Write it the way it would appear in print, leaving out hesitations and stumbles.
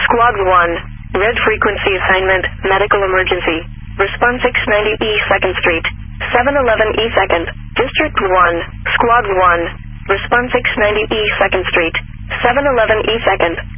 Squad 1, red frequency assignment, medical emergency. Response 690 E 2nd Street, 711 E 2nd, District 1, Squad 1, response 690 E 2nd Street, 711 E 2nd.